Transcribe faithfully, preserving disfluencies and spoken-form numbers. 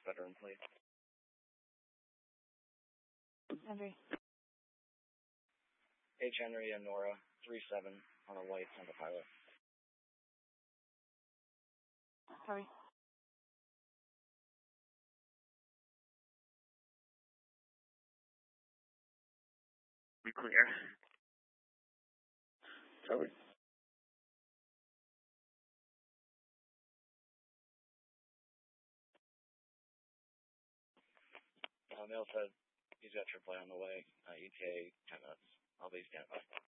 veteran plate. Henry. H. Henry and Nora, three seven on a white on the pilot. Sorry. We clear. Covered. Uh, Mail said he's got triple A on the way. Uh, E T A ten minutes. I'll be standing by.